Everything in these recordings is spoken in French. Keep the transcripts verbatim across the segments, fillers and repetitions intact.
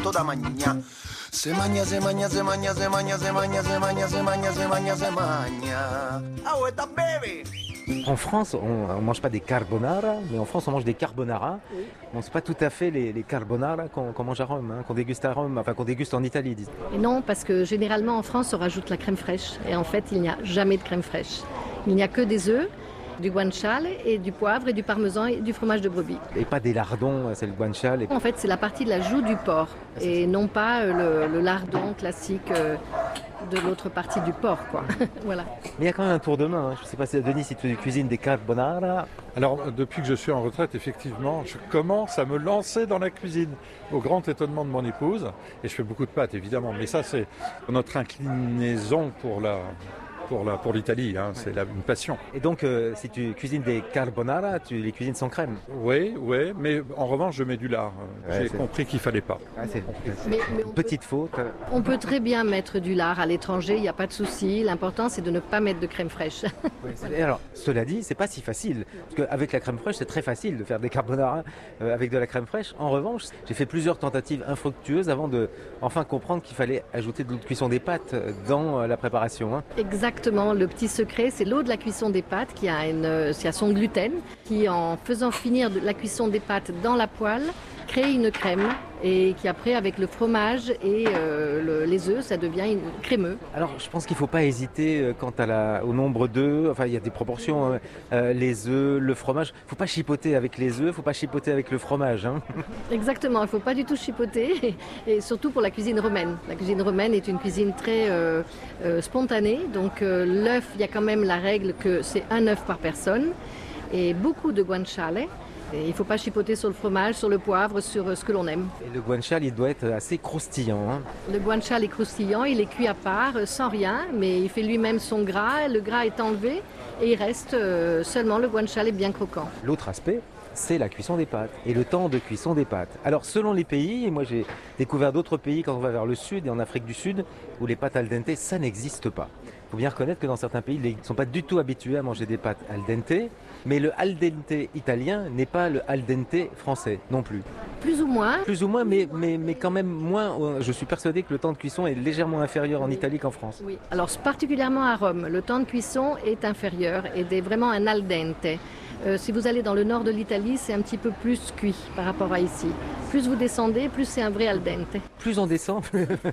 toda mañana. Se maña, se maña, se maña, se maña, se maña, se maña, se maña, se maña, se maña. Agüita, bebe. En France, on ne mange pas des carbonara, mais en France, on mange des carbonara. Oui. Bon, c'est pas tout à fait les, les carbonara qu'on qu'on mange à Rome, hein, qu'on déguste à Rome, enfin qu'on déguste en Italie, disons. Et non, parce que généralement en France, on rajoute la crème fraîche. Et en fait, il n'y a jamais de crème fraîche. Il n'y a que des œufs, du guanciale et du poivre et du parmesan et du fromage de brebis. Et pas des lardons, c'est le guanciale. Et... En fait, c'est la partie de la joue du porc et non pas euh, le, le lardon classique euh, de l'autre partie du porc, quoi. Voilà. Mais il y a quand même un tour de main. Hein. Je ne sais pas, si, Denis, si tu cuisines des carbonara. Alors, depuis que je suis en retraite, effectivement, je commence à me lancer dans la cuisine, au grand étonnement de mon épouse. Et je fais beaucoup de pâtes, évidemment. Mais ça, c'est notre inclinaison pour la... pour la, pour l'Italie, hein, c'est la, une passion. Et donc, euh, si tu cuisines des carbonara, tu les cuisines sans crème. Oui, oui, mais en revanche, je mets du lard. Ouais, J'ai c'est... compris qu'il fallait pas. Ah, c'est... Mais, mais on Petite peut, faute. On peut très bien mettre du lard à l'étranger, il n'y a pas de souci. L'important, c'est de ne pas mettre de crème fraîche. Ouais, et alors, cela dit, c'est pas si facile. Parce qu'avec la crème fraîche, c'est très facile de faire des carbonara euh, avec de la crème fraîche. En revanche, j'ai fait plusieurs tentatives infructueuses avant de enfin comprendre qu'il fallait ajouter de l'eau de cuisson des pâtes dans euh, la préparation. Hein. Exactement, le petit secret, c'est l'eau de la cuisson des pâtes qui a, une, qui a son gluten, qui en faisant finir de la cuisson des pâtes dans la poêle, crée une crème et qui après avec le fromage et euh, le, les œufs, ça devient une, crémeux. Alors je pense qu'il ne faut pas hésiter euh, quant à la, au nombre d'œufs, enfin il y a des proportions, euh, les œufs, le fromage, il ne faut pas chipoter avec les œufs, il ne faut pas chipoter avec le fromage. Hein. Exactement, il ne faut pas du tout chipoter et, et surtout pour la cuisine romaine. La cuisine romaine est une cuisine très euh, euh, spontanée, donc euh, l'œuf, il y a quand même la règle que c'est un œuf par personne et beaucoup de guanciale. Et il ne faut pas chipoter sur le fromage, sur le poivre, sur ce que l'on aime. Et le guanciale, il doit être assez croustillant. Hein. Le guanciale est croustillant, il est cuit à part, sans rien, mais il fait lui-même son gras, le gras est enlevé et il reste euh, seulement le guanciale est bien croquant. L'autre aspect, c'est la cuisson des pâtes et le temps de cuisson des pâtes. Alors selon les pays, moi j'ai découvert d'autres pays quand on va vers le sud et en Afrique du Sud, où les pâtes al dente, ça n'existe pas. Il faut bien reconnaître que dans certains pays, ils ne sont pas du tout habitués à manger des pâtes al dente, mais le al dente italien n'est pas le al dente français non plus. Plus ou moins. Plus ou moins, mais, mais, mais quand même moins. Je suis persuadé que le temps de cuisson est légèrement inférieur en Italie qu'en France. Oui, alors particulièrement à Rome, le temps de cuisson est inférieur et est vraiment un al dente. Euh, si vous allez dans le nord de l'Italie, c'est un petit peu plus cuit par rapport à ici. Plus vous descendez, plus c'est un vrai al dente. Plus on descend,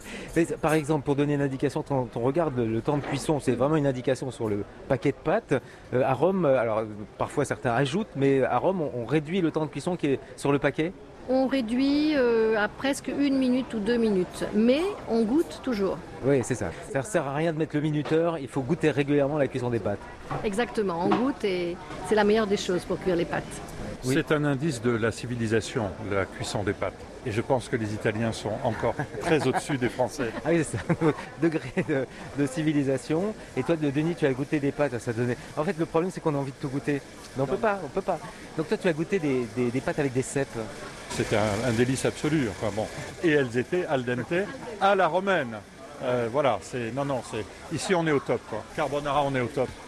par exemple, pour donner une indication, quand on regarde le temps de cuisson, c'est vraiment une indication sur le paquet de pâtes. Euh, à Rome, alors parfois certains ajoutent, mais à Rome, on, on réduit le temps de cuisson qui est sur le paquet. On réduit euh, à presque une minute ou deux minutes, mais on goûte toujours. Oui, c'est ça. Ça ne sert à rien de mettre le minuteur, il faut goûter régulièrement la cuisson des pâtes. Exactement, on goûte et c'est la meilleure des choses pour cuire les pâtes. Oui. C'est un indice de la civilisation, la cuisson des pâtes. Et je pense que les Italiens sont encore très au-dessus des Français. Ah oui, c'est ça, degré de, de civilisation. Et toi, Denis, tu as goûté des pâtes, ça donnait... En fait, le problème, c'est qu'on a envie de tout goûter. Mais on ne peut pas, on peut pas. Donc toi, tu as goûté des, des, des pâtes avec des cèpes. C'était un, un délice absolu. Enfin bon. Et elles étaient al dente à la romaine. Euh, voilà, c'est non, non, c'est ici on est au top. Quoi. Carbonara, on est au top.